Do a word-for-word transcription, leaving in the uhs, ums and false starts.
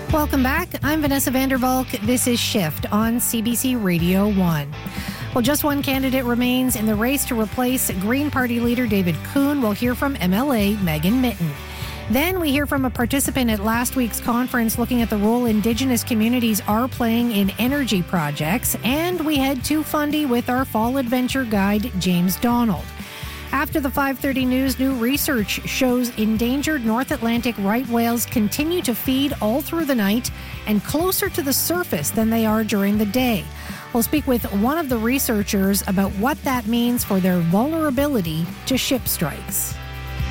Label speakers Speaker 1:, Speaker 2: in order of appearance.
Speaker 1: Welcome back. I'm Vanessa Vandervalk. This is Shift on C B C Radio one. Well, just one candidate remains in the race to replace Green Party leader David Coon. We'll hear from M L A Megan Mitton. Then we hear from a participant at last week's conference looking at the role Indigenous communities are playing in energy projects. And we head to Fundy with our fall adventure guide, James Donald. After the five thirty news, new research shows endangered North Atlantic right whales continue to feed all through the night and closer to the surface than they are during the day. We'll speak with one of the researchers about what that means for their vulnerability to ship strikes.